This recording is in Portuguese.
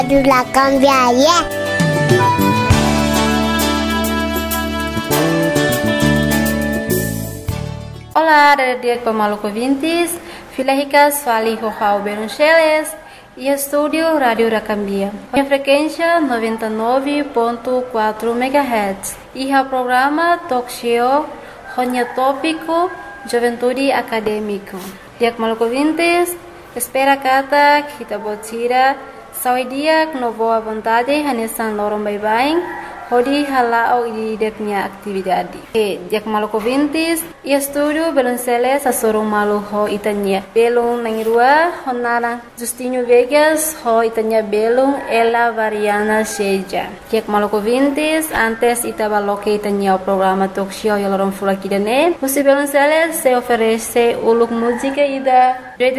La cambiaria. Olá, dia Pamaluco Vintes, Filahicas Fali Rohau Beruncheles e Estúdio Rádio Racambia. A frequência 99.4 MHz e o programa Talk Show Ronya Tópico Juventude Acadêmico. Dia Pamaluco Vintes, espera kata kita botira saudia no boa vontade hanesan lorong bye-bye. Hodi halao di depunya atividade. Dia Pamaluco Vintes, e estúdio Belunceles a sorong malu ho itanya. Belung nangirua honara Justinho Vegas ho itanya belung ela variana seja. Dia Pamaluco Vintes, antes itabaloke itanya o programa talk show yalorong fula kidane. Musi Belunceles se oferece uluk música ida